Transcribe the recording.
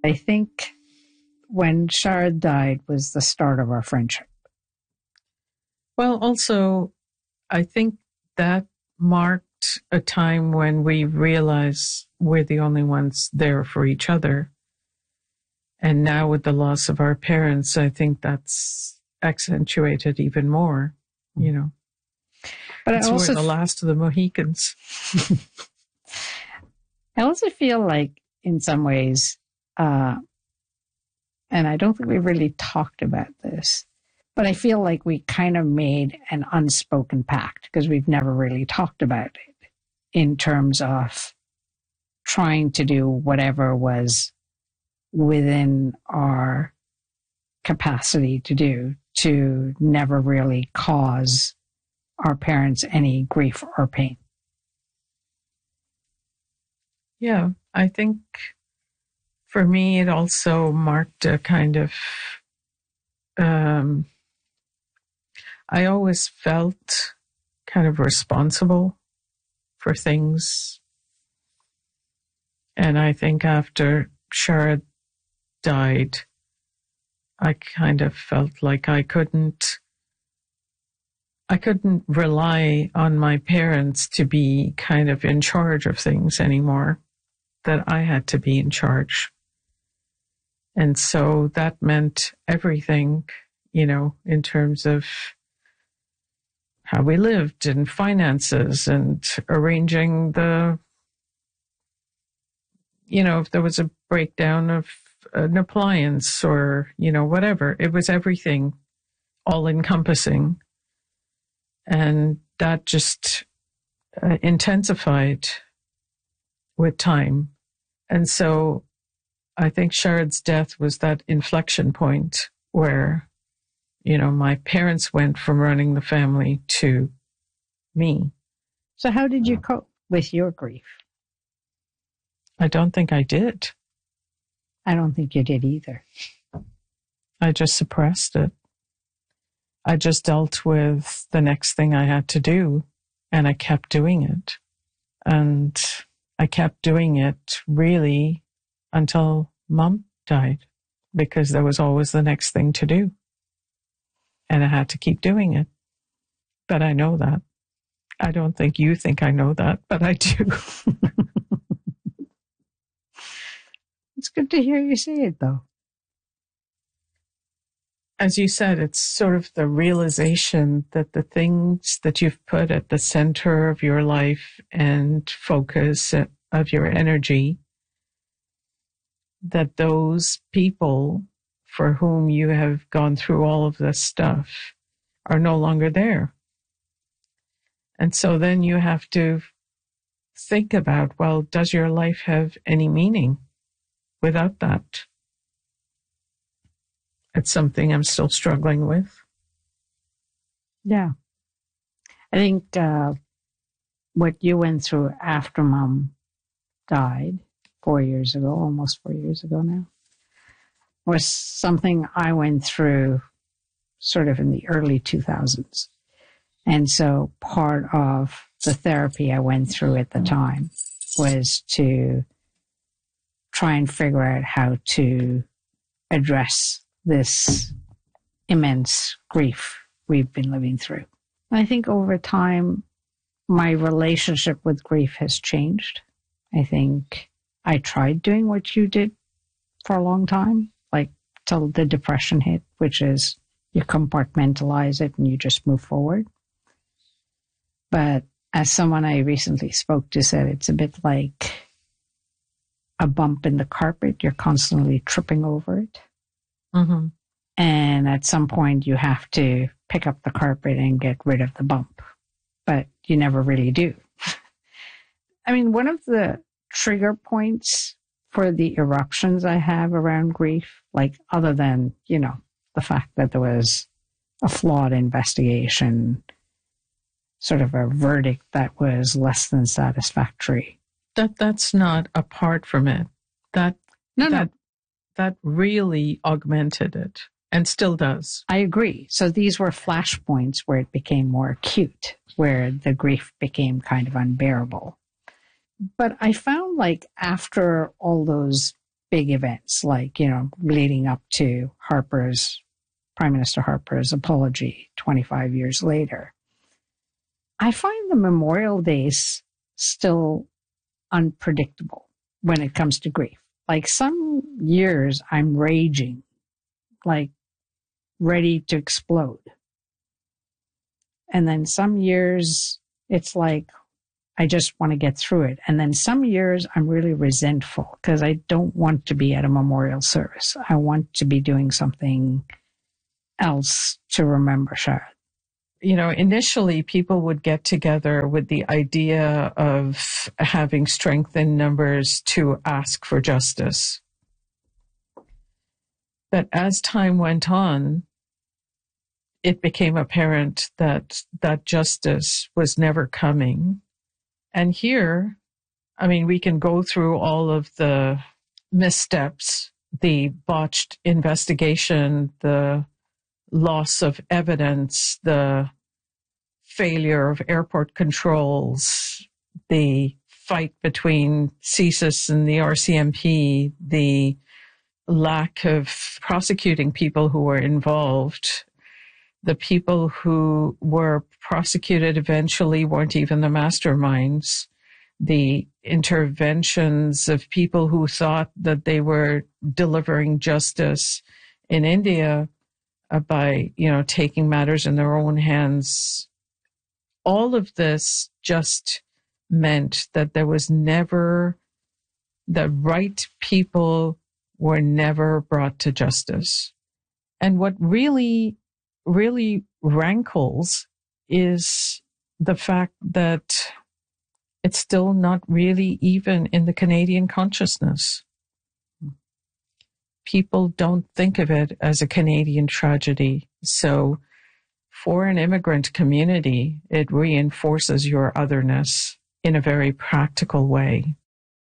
I think when Shard died was the start of our friendship. Well, also, I think that marked a time when we realized we're the only ones there for each other. And now with the loss of our parents, I think that's accentuated even more, you know. But it's we're the last of the Mohicans. I also feel like in some ways, and I don't think we really talked about this, but I feel like we kind of made an unspoken pact because we've never really talked about it in terms of trying to do whatever was within our capacity to do to never really cause our parents any grief or pain. Yeah, I think for me, it also marked a kind of, I always felt kind of responsible for things. And I think after Shard died, I kind of felt like I couldn't rely on my parents to be kind of in charge of things anymore, that I had to be in charge. And so that meant everything, you know, in terms of how we lived and finances and arranging the, you know, if there was a breakdown of an appliance or, you know, whatever, it was everything all encompassing. And that just intensified with time. And so I think Shard's death was that inflection point where, you know, my parents went from running the family to me. So how did you cope with your grief? I don't think I did. I don't think you did either. I just suppressed it. I just dealt with the next thing I had to do, and I kept doing it. And I kept doing it really until Mom died, because there was always the next thing to do. And I had to keep doing it. But I know that. I don't think you think I know that, but I do. It's good to hear you say it, though. As you said, it's sort of the realization that the things that you've put at the center of your life and focus of your energy, that those people for whom you have gone through all of this stuff are no longer there. And so then you have to think about, well, does your life have any meaning without that? It's something I'm still struggling with. Yeah. I think what you went through after Mom died 4 years ago, almost 4 years ago now, was something I went through sort of in the early 2000s. And so part of the therapy I went through at the time was to try and figure out how to address this immense grief we've been living through. I think over time, my relationship with grief has changed. I think I tried doing what you did for a long time, like till the depression hit, which is you compartmentalize it and you just move forward. But as someone I recently spoke to said, it's a bit like a bump in the carpet. You're constantly tripping over it. Mm-hmm. And at some point you have to pick up the carpet and get rid of the bump, but you never really do. I mean, one of the trigger points for the eruptions I have around grief, like other than, you know, the fact that there was a flawed investigation, sort of a verdict that was less than satisfactory. That's not apart from it. That really augmented it and still does. I agree. So these were flashpoints where it became more acute, where the grief became kind of unbearable. But I found like after all those big events like, leading up to Prime Minister Harper's apology 25 years later. I find the Memorial Days still unpredictable when it comes to grief. Like some years I'm raging, like ready to explode. And then some years it's like, I just want to get through it. And then some years I'm really resentful because I don't want to be at a memorial service. I want to be doing something else to remember Sharad. Initially people would get together with the idea of having strength in numbers to ask for justice. But as time went on, it became apparent that justice was never coming. And here, we can go through all of the missteps, the botched investigation, the loss of evidence, the failure of airport controls, the fight between CSIS and the RCMP, the lack of prosecuting people who were involved. The people who were prosecuted eventually weren't even the masterminds. The interventions of people who thought that they were delivering justice in India by, taking matters in their own hands. All of this just meant that the right people were never brought to justice. And what really rankles is the fact that it's still not really even in the Canadian consciousness. People don't think of it as a Canadian tragedy. So for an immigrant community, it reinforces your otherness in a very practical way.